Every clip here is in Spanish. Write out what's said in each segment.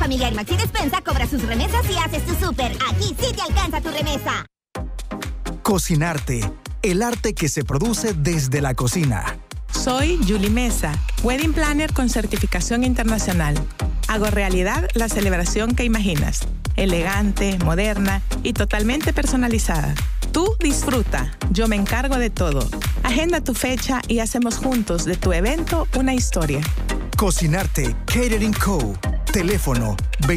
Familiar Maxi Despensa cobra sus remesas y haces tu súper. Aquí sí te alcanza tu remesa. Cocinarte, el arte que se produce desde la cocina. Soy Julie Mesa, Wedding Planner con certificación internacional. Hago realidad la celebración que imaginas. Elegante, moderna y totalmente personalizada. Tú disfruta, yo me encargo de todo. Agenda tu fecha y hacemos juntos de tu evento una historia. Cocinarte, Catering Co. Teléfono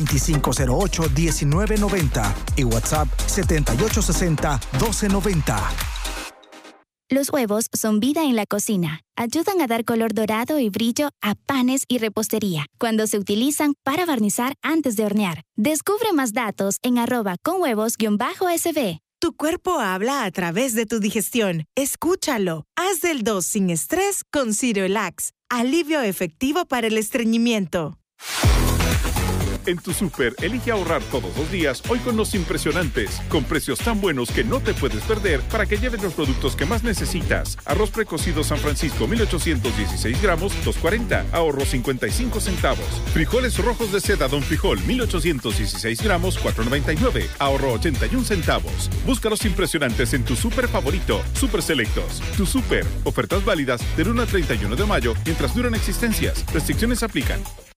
2508-1990 y WhatsApp 7860-1290. Los huevos son vida en la cocina. Ayudan a dar color dorado y brillo a panes y repostería cuando se utilizan para barnizar antes de hornear. Descubre más datos en @conhuevos_sb. Tu cuerpo habla a través de tu digestión. Escúchalo. Haz del 2 sin estrés con Cirelax. Alivio efectivo para el estreñimiento. En tu súper, elige ahorrar todos los días, hoy con los impresionantes, con precios tan buenos que no te puedes perder para que lleves los productos que más necesitas. Arroz precocido San Francisco, 1816 gramos, 2.40, ahorro 55 centavos. Frijoles rojos de seda Don Frijol, 1816 gramos, 4.99, ahorro 81 centavos. Busca los impresionantes en tu súper favorito, Súper Selectos. Tu súper, ofertas válidas del 1 al 31 de mayo, mientras duran existencias. Restricciones aplican.